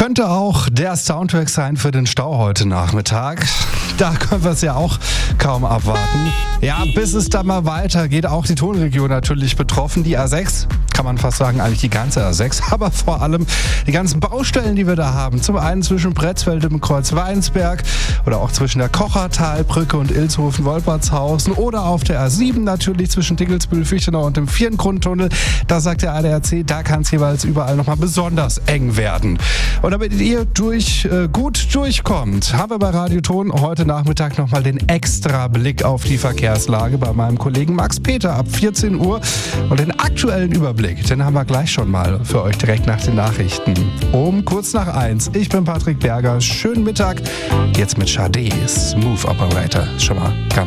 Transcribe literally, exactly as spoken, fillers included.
Könnte auch der Soundtrack sein für den Stau heute Nachmittag. Da können wir es ja auch kaum abwarten. Ja, bis es dann mal weitergeht, auch die Tonregion natürlich betroffen. Die A sechs, kann man fast sagen, eigentlich die ganze A sechs, aber vor allem die ganzen Baustellen, die wir da haben. Zum einen zwischen Pretzfeld und Kreuzweinsberg oder auch zwischen der Kochertalbrücke und Ilshofen-Wolpertshausen oder auf der A sieben natürlich zwischen Dickelsbühl, Fichtenau und dem Vierengrundtunnel. Da sagt der A D A C, da kann es jeweils überall nochmal besonders eng werden. Und damit ihr durch, äh, gut durchkommt, haben wir bei Radio Ton heute Nachmittag nochmal den extra Blick auf die Verkehrslage bei meinem Kollegen Max Peter ab vierzehn Uhr. Und den aktuellen Überblick, den haben wir gleich schon mal für euch direkt nach den Nachrichten. Um kurz nach eins. Ich bin Patrick Berger. Schönen Mittag. Jetzt mit Sade, Smooth Operator. Schon mal ganz